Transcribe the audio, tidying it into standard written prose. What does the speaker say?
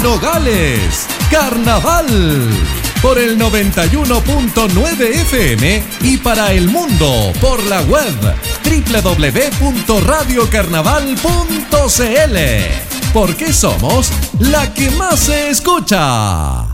Nogales, Carnaval, por el 91.9 FM y para el mundo por la web www.radiocarnaval.cl, porque somos la que más se escucha.